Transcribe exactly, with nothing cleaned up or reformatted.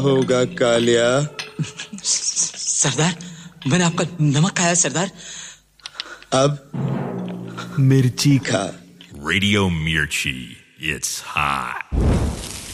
होगा कालिया? सरदार, मैंने आपका नमक खाया सरदार। अब मिर्ची खा। Radio Mirchi, it's hot.